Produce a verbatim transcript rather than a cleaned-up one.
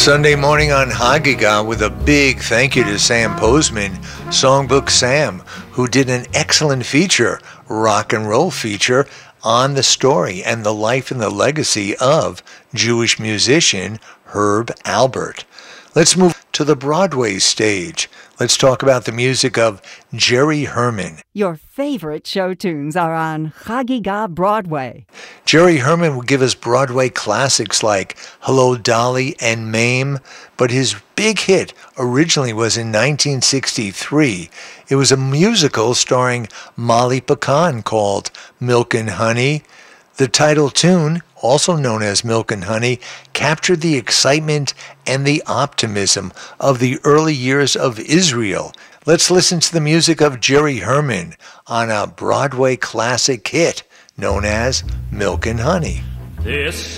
Sunday morning on Hagigah with a big thank you to Sam Posman, Songbook Sam, who did an excellent feature, rock and roll feature, on the story and the life and the legacy of Jewish musician Herb Alpert. Let's move to the Broadway stage. Let's talk about the music of Jerry Herman. Your favorite show tunes are on Hagigah Broadway. Jerry Herman will give us Broadway classics like Hello, Dolly and Mame, but his big hit originally was in nineteen sixty-three. It was a musical starring Molly Pecan called Milk and Honey. The title tune, also known as Milk and Honey, captured the excitement and the optimism of the early years of Israel. Let's listen to the music of Jerry Herman on a Broadway classic hit known as Milk and Honey. This